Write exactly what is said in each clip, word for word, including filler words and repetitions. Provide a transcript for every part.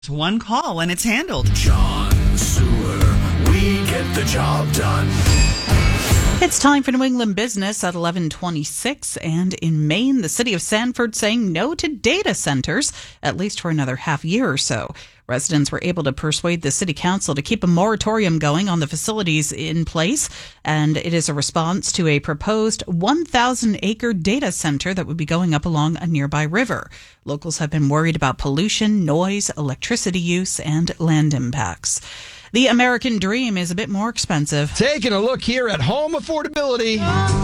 One call and it's handled. John Sewer, we get the job done. It's time for New England Business at eleven twenty-six, and in Maine, the city of Sanford saying no to data centers, at least for another half year or so. Residents were able to persuade the city council to keep a moratorium going on the facilities in place, and it is a response to a proposed one thousand acre data center that would be going up along a nearby river. Locals have been worried about pollution, noise, electricity use, and land impacts. The American dream is a bit more expensive. Taking a look here at home affordability.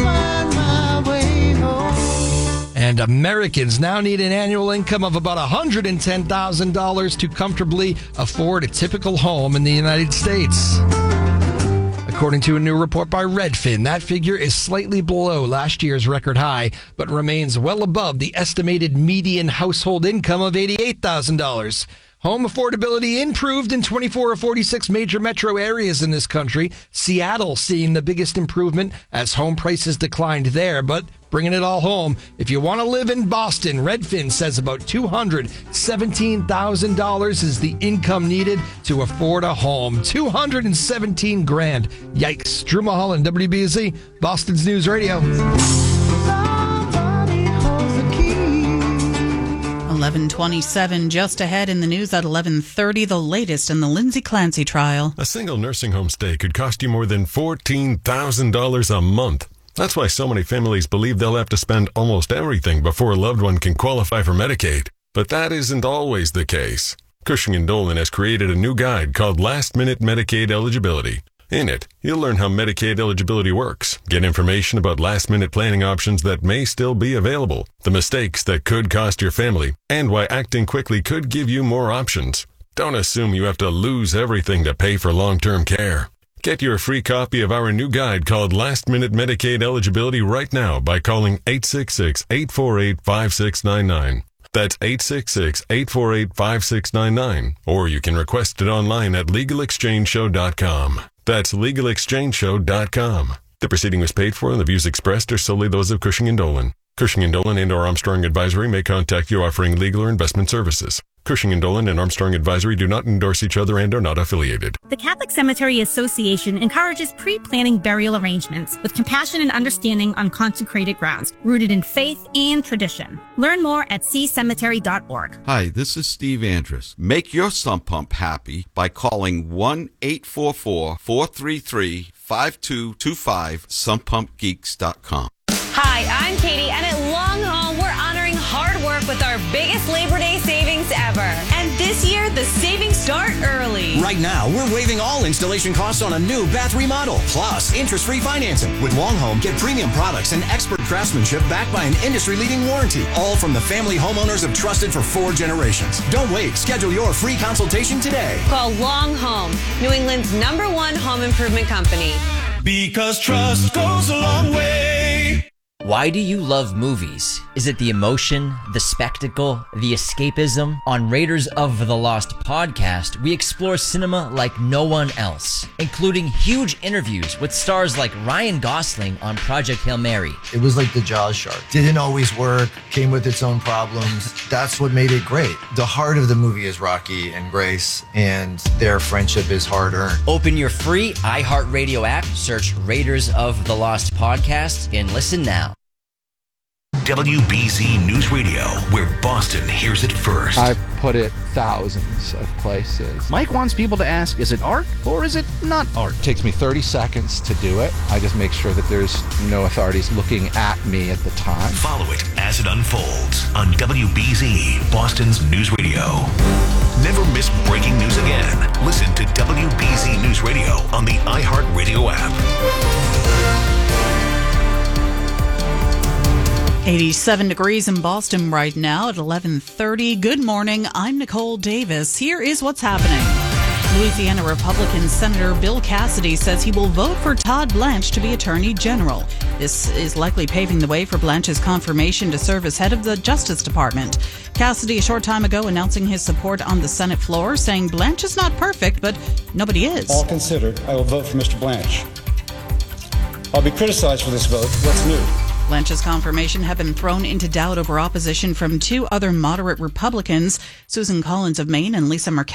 And Americans now need an annual income of about one hundred ten thousand dollars to comfortably afford a typical home in the United States. According to a new report by Redfin, that figure is slightly below last year's record high, but remains well above the estimated median household income of eighty-eight thousand dollars. Home affordability improved in twenty-four of forty-six major metro areas in this country. Seattle seeing the biggest improvement as home prices declined there, but bringing it all home. If you want to live in Boston, Redfin says about two hundred seventeen thousand dollars is the income needed to afford a home. two hundred seventeen grand. Yikes. Drew Mulholland, W B Z, Boston's News Radio. eleven twenty-seven, just ahead in the news at eleven thirty, the latest in the Lindsay Clancy trial. A single nursing home stay could cost you more than fourteen thousand dollars a month. That's why so many families believe they'll have to spend almost everything before a loved one can qualify for Medicaid. But that isn't always the case. Cushing and Dolan has created a new guide called Last Minute Medicaid Eligibility. In it, you'll learn how Medicaid eligibility works, get information about last-minute planning options that may still be available, the mistakes that could cost your family, and why acting quickly could give you more options. Don't assume you have to lose everything to pay for long-term care. Get your free copy of our new guide called Last Minute Medicaid Eligibility right now by calling eight six six, eight four eight, five six nine nine. That's eight six six, eight four eight, five six nine nine, or you can request it online at legal exchange show dot com. That's legal exchange show dot com. The proceeding was paid for and the views expressed are solely those of Cushing and Dolan. Cushing and Dolan and or Armstrong Advisory may contact you offering legal or investment services. Cushing and Dolan and Armstrong Advisory do not endorse each other and are not affiliated. The Catholic Cemetery Association encourages pre-planning burial arrangements with compassion and understanding on consecrated grounds, rooted in faith and tradition. Learn more at c cemetery dot org. Hi, this is Steve Andrus. Make your sump pump happy by calling one eight four four, four three three, five two two five, sump pump geeks dot com. Hi, I'm Katie, and at Long Home, we're honoring hard work with our biggest Labor Day savings ever. And this year, the savings start early. Right now, we're waiving all installation costs on a new bath remodel, plus interest-free financing. With Long Home, get premium products and expert craftsmanship backed by an industry-leading warranty, all from the family homeowners have trusted for four generations. Don't wait. Schedule your free consultation today. Call Long Home, New England's number one home improvement company. Because trust goes a long way. Why do you love movies? Is it the emotion, the spectacle, the escapism? On Raiders of the Lost podcast, we explore cinema like no one else, including huge interviews with stars like Ryan Gosling on Project Hail Mary. It was like the Jaws shark. Didn't always work, came with its own problems. That's what made it great. The heart of the movie is Rocky and Grace, and their friendship is hard-earned. Open your free iHeartRadio app, search Raiders of the Lost podcast, and listen now. W B Z News Radio, where Boston hears it first. I've put it thousands of places. Mike wants people to ask, is it art or is it not art? It takes me thirty seconds to do it. I just make sure that there's no authorities looking at me at the time. Follow it as it unfolds on W B Z, Boston's News Radio. Never miss breaking news again. Listen to W B Z News Radio on the iHeartRadio app. eighty-seven degrees in Boston right now at eleven thirty. Good morning. I'm Nicole Davis. Here is what's happening. Louisiana Republican Senator Bill Cassidy says he will vote for Todd Blanche to be Attorney General. This is likely paving the way for Blanche's confirmation to serve as head of the Justice Department. Cassidy, a short time ago, announcing his support on the Senate floor, saying Blanche is not perfect, but nobody is. All considered, I will vote for Mister Blanche. I'll be criticized for this vote. What's new? Lynch's confirmation had been thrown into doubt over opposition from two other moderate Republicans, Susan Collins of Maine and Lisa Murkowski